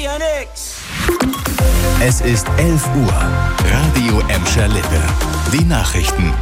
ja nix. Es ist 11 Uhr. Radio Emscher Lippe. Die Nachrichten.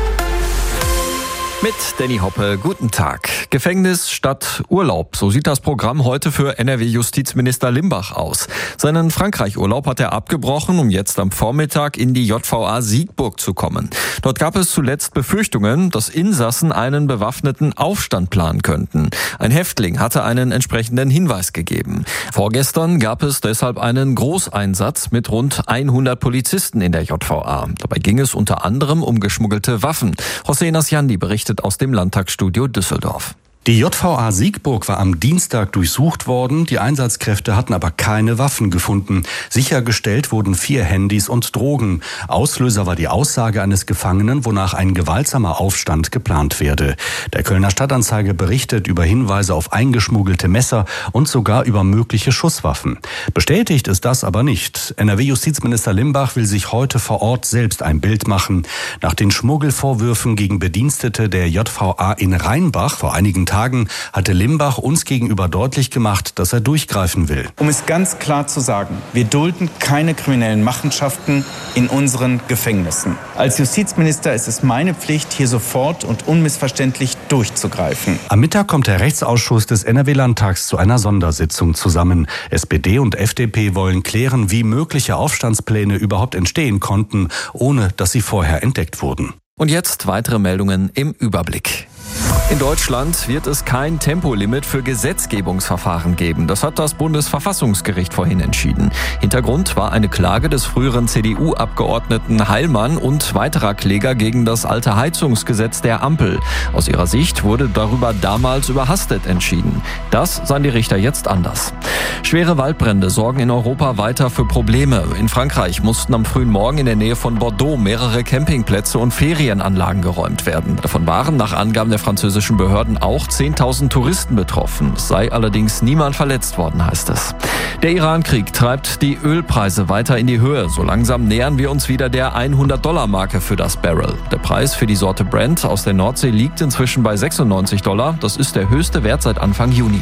Mit Danny Hoppe, guten Tag. Gefängnis statt Urlaub, so sieht das Programm heute für NRW-Justizminister Limbach aus. Seinen Frankreich-Urlaub hat er abgebrochen, um jetzt am Vormittag in die JVA Siegburg zu kommen. Dort gab es zuletzt Befürchtungen, dass Insassen einen bewaffneten Aufstand planen könnten. Ein Häftling hatte einen entsprechenden Hinweis gegeben. Vorgestern gab es deshalb einen Großeinsatz mit rund 100 Polizisten in der JVA. Dabei ging es unter anderem um geschmuggelte Waffen. Hossein Asjandi berichtet aus dem Landtagsstudio Düsseldorf. Die JVA Siegburg war am Dienstag durchsucht worden, die Einsatzkräfte hatten aber keine Waffen gefunden. Sichergestellt wurden 4 Handys und Drogen. Auslöser war die Aussage eines Gefangenen, wonach ein gewaltsamer Aufstand geplant werde. Der Kölner Stadtanzeiger berichtet über Hinweise auf eingeschmuggelte Messer und sogar über mögliche Schusswaffen. Bestätigt ist das aber nicht. NRW-Justizminister Limbach will sich heute vor Ort selbst ein Bild machen. Nach den Schmuggelvorwürfen gegen Bedienstete der JVA in Rheinbach vor einigen Tagen hatte Limbach uns gegenüber deutlich gemacht, dass er durchgreifen will. Um es ganz klar zu sagen, wir dulden keine kriminellen Machenschaften in unseren Gefängnissen. Als Justizminister ist es meine Pflicht, hier sofort und unmissverständlich durchzugreifen. Am Mittag kommt der Rechtsausschuss des NRW-Landtags zu einer Sondersitzung zusammen. SPD und FDP wollen klären, wie mögliche Aufstandspläne überhaupt entstehen konnten, ohne dass sie vorher entdeckt wurden. Und jetzt weitere Meldungen im Überblick. In Deutschland wird es kein Tempolimit für Gesetzgebungsverfahren geben. Das hat das Bundesverfassungsgericht vorhin entschieden. Hintergrund war eine Klage des früheren CDU-Abgeordneten Heilmann und weiterer Kläger gegen das alte Heizungsgesetz der Ampel. Aus ihrer Sicht wurde darüber damals überhastet entschieden. Das sahen die Richter jetzt anders. Schwere Waldbrände sorgen in Europa weiter für Probleme. In Frankreich mussten am frühen Morgen in der Nähe von Bordeaux mehrere Campingplätze und Ferienanlagen geräumt werden. Davon waren nach Angaben der französischen Behörden auch 10.000 Touristen betroffen. Es sei allerdings niemand verletzt worden, heißt es. Der Iran-Krieg treibt die Ölpreise weiter in die Höhe. So langsam nähern wir uns wieder der $100-Marke für das Barrel. Der Preis für die Sorte Brent aus der Nordsee liegt inzwischen bei $96. Das ist der höchste Wert seit Anfang Juni.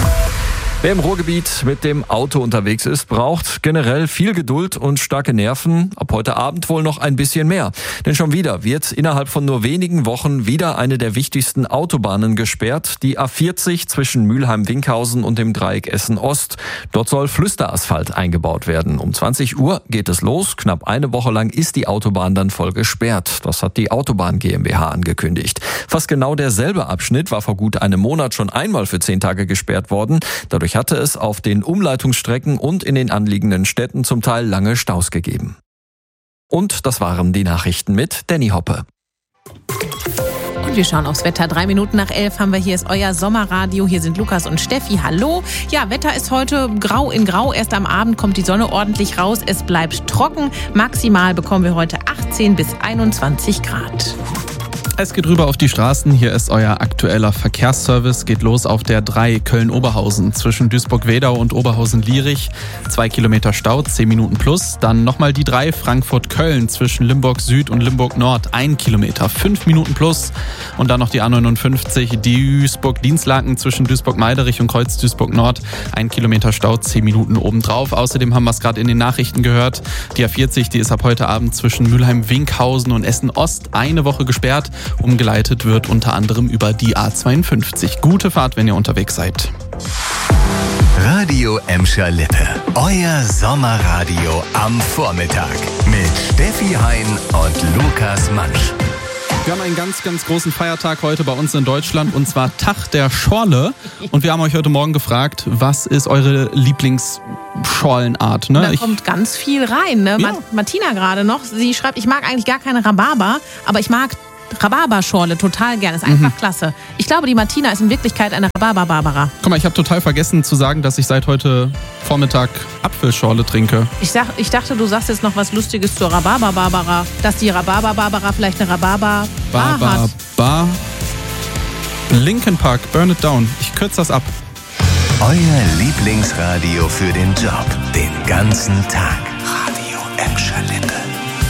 Wer im Ruhrgebiet mit dem Auto unterwegs ist, braucht generell viel Geduld und starke Nerven. Ab heute Abend wohl noch ein bisschen mehr. Denn schon wieder wird innerhalb von nur wenigen Wochen wieder eine der wichtigsten Autobahnen gesperrt. Die A40 zwischen Mülheim-Winkhausen und dem Dreieck Essen-Ost. Dort soll Flüsterasphalt eingebaut werden. Um 20 Uhr geht es los. Knapp eine Woche lang ist die Autobahn dann voll gesperrt. Das hat die Autobahn GmbH angekündigt. Fast genau derselbe Abschnitt war vor gut einem Monat schon einmal für 10 Tage gesperrt worden. Dadurch hatte es auf den Umleitungsstrecken und in den anliegenden Städten zum Teil lange Staus gegeben. Und das waren die Nachrichten mit Danny Hoppe. Und wir schauen aufs Wetter. 3 Minuten nach 11 haben wir, hier ist euer Sommerradio. Hier sind Lukas und Steffi. Hallo. Ja, Wetter ist heute grau in grau. Erst am Abend kommt die Sonne ordentlich raus. Es bleibt trocken. Maximal bekommen wir heute 18 bis 21 Grad. Es geht rüber auf die Straßen. Hier ist euer aktueller Verkehrsservice. Geht los auf der 3 Köln-Oberhausen zwischen Duisburg-Wedau und Oberhausen-Lierich. 2 Kilometer Stau, 10 Minuten plus. Dann nochmal die 3 Frankfurt-Köln zwischen Limburg-Süd und Limburg-Nord. 1 Kilometer, 5 Minuten plus. Und dann noch die A59 Duisburg-Dienstlaken zwischen Duisburg-Meiderich und Kreuz Duisburg-Nord. 1 Kilometer Stau, 10 Minuten obendrauf. Außerdem haben wir es gerade in den Nachrichten gehört. Die A40, die ist ab heute Abend zwischen Mülheim-Winkhausen und Essen-Ost eine Woche gesperrt. Umgeleitet wird unter anderem über die A52. Gute Fahrt, wenn ihr unterwegs seid. Radio Emscher Lippe. Euer Sommerradio am Vormittag. Mit Steffi Hein und Lukas Mansch. Wir haben einen ganz, ganz großen Feiertag heute bei uns in Deutschland und zwar Tag der Schorle. Und wir haben euch heute Morgen gefragt, was ist eure Lieblingsschorlenart? Ne? Da kommt ganz viel rein. Ne? Ja. Martina gerade noch, sie schreibt, ich mag eigentlich gar keine Rhabarber, aber ich mag Rhabarberschorle total gerne. Ist einfach klasse. Ich glaube, die Martina ist in Wirklichkeit eine Rhabarber-Barbara. Guck mal, ich habe total vergessen zu sagen, dass ich seit heute Vormittag Apfelschorle trinke. Ich dachte, du sagst jetzt noch was Lustiges zur Rhabarber-Barbara. Dass die Rhabarber-Barbara vielleicht eine Rhabarber-Bar hat. Linkin Park, Burn It Down. Ich kürze das ab. Euer Lieblingsradio für den Job. Den ganzen Tag.